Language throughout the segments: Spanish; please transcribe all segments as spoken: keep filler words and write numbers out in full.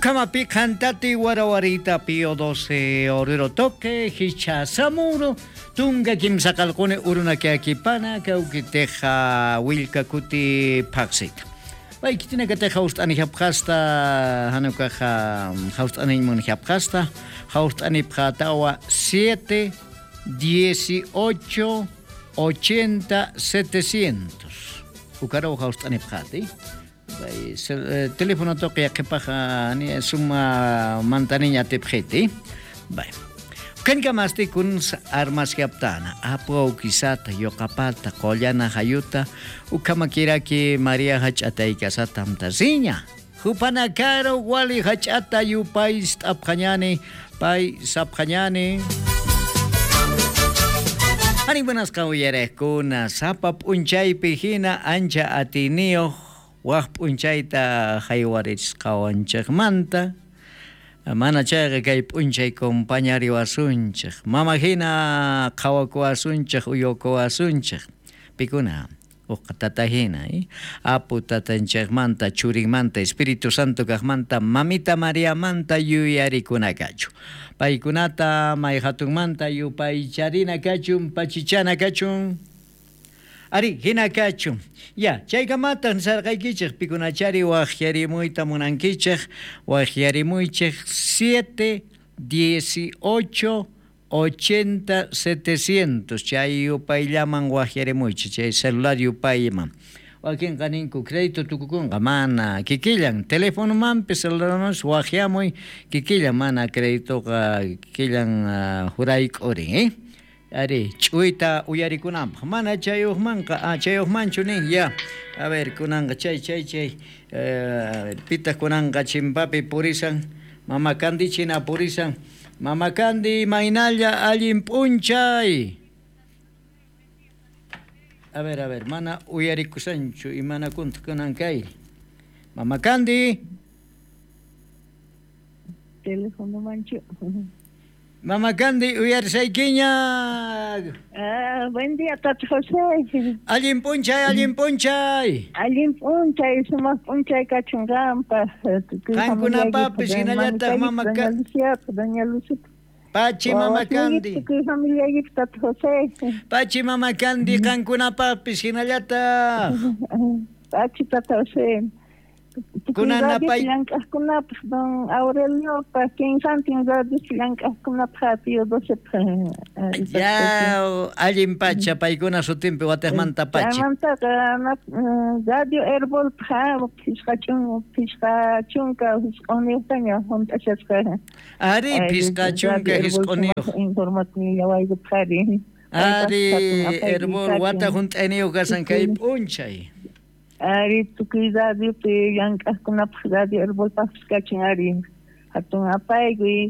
Ukamapi cantati warawarita pio doce orero toque hicha samuro tunga kim sakalkone uruna ke akipana ka ukiteja wilka kuti paxita. Vai kitina ka teja ustani hapkasta hanuka ha haustani mun hapkasta haustani pratawa siete dieciocho ochenta setecientos. Ukaro haustani prati. Vai eh, teléfono toque que paja ni suma mantaninya tepjeti. Vai. Kan kamasti kun armas yaptana. Apo kisata yokapata kolyana hayuta ukamakira ki Maria hachata ikasata mtazinya. Hupana karo wali hachata yu pais apkanyani pai sapkanyani. Ani buenas caballeres kun sapap unchay pihina ancha atinio. Wah punchaita haywaris kawanchak manta mana chaga kay punchay compañari wasunchak mamahina kawako wasunchak uyoko wasunchak pikuna uqatatahina eh? Apu tatanchak manta churin manta Espíritu Santo kaq manta mamita María manta yuyarikuna kachu paykunata may hatun manta yupay charina kachun pachichana kachun Ari, hina kachum. Ya, chayka matan sarqaykichik pikunachari waqyarimuyta munankichik waqyarimuychik siete dieciocho ochenta setecientos chay yupayllaman waqyarimuychik chay celular yupayman. Wakin kaninku crédito tukukunqa mana kikillan teléfono manpi celularnos waqyamuy kikillan mana créditoqa kikillan uh, hurayk'urin, eh? Ari, chuita uyarikunam. Mana chayuq manqa, ah, chayuq manchu nin, ya. A ver, kunanga chay, chay, chay. Uh, pita kunanga chimpapi purisan. Mama Kandi china purisan. Mama Kandi mainalla allin punchay. A ver, a ver, mana uyarikusanchu y mana kunt kunankay. Mama Kandi. Teléfono manchu. Mama Kandi uyarsaykiña. Ah, buen día, Tata José. Allin punchay, allin punchay. Allin punchay, sumas punchay kachungampa. Kankunapapi sinallata Mama Kandi. Doña Lucita. Pachi Mama Kandi. Familia Tata José. Pachi Mama Kandi kankunapapi sinallata. Pachi Tata José. Kunana pay kunap don Aurelio pa quien santin radio silankas kunap hatio doce ya allin pacha paykuna sutimpi wataqmanta pachi manta kana radio herbol pa piskachun piskachunka hisqoniqtaña hunt'achasqa ari piskachunka hisqoniq informativo yawaygu phari ari herbol wata hunt'aniyo kasan kay p'unchay Ari tukuy radio pe yang kuna radio herbol paskachin ari hatun apaygu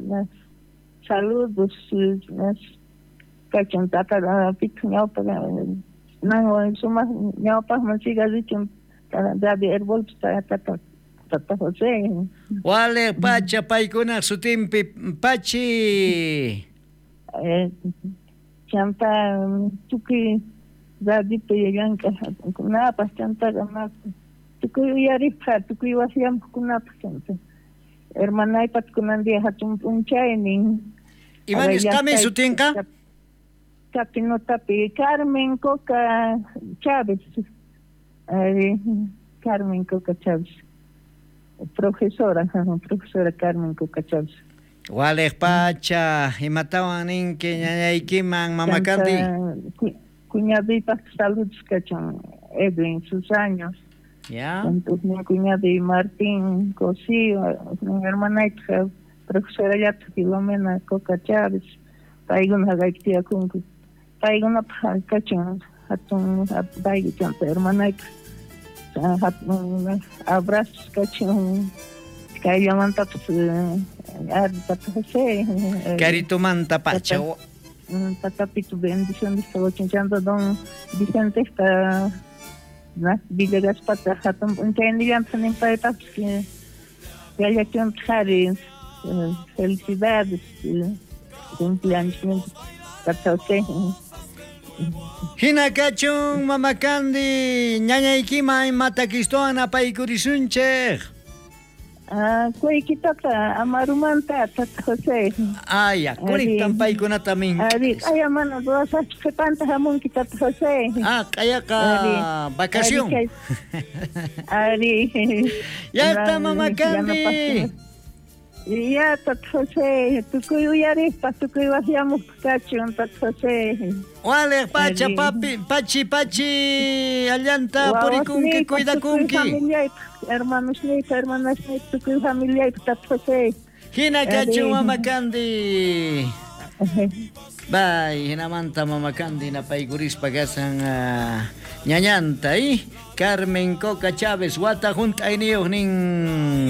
saludos nas kachin tata pikñaw pa nang suma ñaw pa masiga dichun radio herbol tata tata José wale pacha paykuna sutimpi pachi eh chanta tukuy Jadi pegang kenapa canta gamak tukuy yaripha tukuy wasiam kunapa canta hermana ipat kunan dia hatun punchay ning Imanis kami sutinka Capino tapi Carmen Coca Chávez eh Carmen Coca Chávez profesora profesora Carmen Coca Chávez Wale pacha imatawan ninki ñañaykiman Mama Kandi Cuñadita saludos cachon Edwin sus años. Ya. Entonces mi cuñado Martín Cosío, mi hermana hija profesora ya Filomena Coca Chávez, paigun hagaitia kunku, paigun ap cachon hatun paigun chanta hermana hija hatun abrazos cachon kaya manta ar Tata José. Carito manta pacha. Tatapi tu bendición de estaba chinchando don Vicente está na Villegas pata hatam unten diyan tanin paipas que ya ya que felicidades cumpleaños Tata José Hina kachun Mama Kandi ñañaykima mata kistoana paykurisunchej Ah, kuykitata amarumanta tata José. Ay, akurik paykunata min. Ari, kaya man dosa sepanta hamun kita José. Ah, kaya ka vacación. Ari. Ya está Mama Candy. Ya tat José, tukuy uyari pa tukuy wahyamuk kachun tat José. Wale pacha papi, pachi pachi, allanta purikunki cuida kunki. Hermanos ni, hermanas ni, tukuy familia tat José. Hina kachu Mama Candy. Bye, hinamanta Mama Candy na paiguris pagasan uh, ñañanta y Carmen Coca Chávez, wata junta iniyo ning